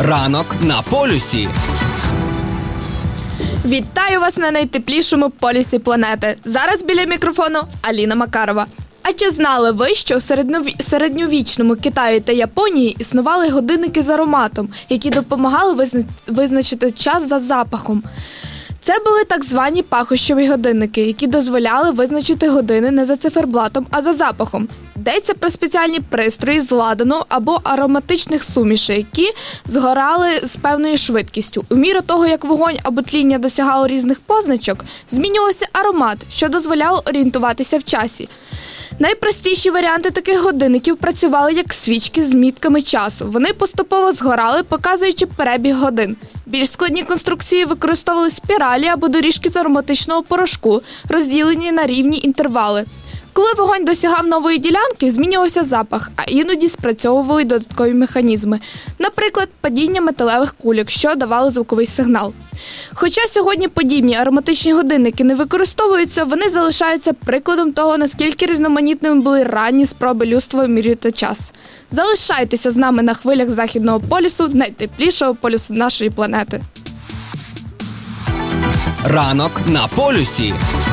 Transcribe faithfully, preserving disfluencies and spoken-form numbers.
Ранок на полюсі. Вітаю вас на найтеплішому полюсі планети. Зараз біля мікрофону Аліна Макарова. А чи знали ви, що в середньовічному Китаї та Японії існували годинники з ароматом, які допомагали визна... визначити час за запахом? Це були так звані пахощові годинники, які дозволяли визначити години не за циферблатом, а за запахом. Йдеться про спеціальні пристрої з ладану або ароматичних сумішей, які згорали з певною швидкістю. У міру того, як вогонь або тління досягало різних позначок, змінювався аромат, що дозволяло орієнтуватися в часі. Найпростіші варіанти таких годинників працювали як свічки з мітками часу. Вони поступово згорали, показуючи перебіг годин. Більш складні конструкції використовували спіралі або доріжки з ароматичного порошку, розділені на рівні інтервали. Коли вогонь досягав нової ділянки, змінювався запах, а іноді спрацьовували додаткові механізми. Наприклад, падіння металевих кульок, що давали звуковий сигнал. Хоча сьогодні подібні ароматичні годинники не використовуються, вони залишаються прикладом того, наскільки різноманітними були ранні спроби людства вимірювати час. Залишайтеся з нами на хвилях Західного полюсу, найтеплішого полюсу нашої планети. Ранок на полюсі.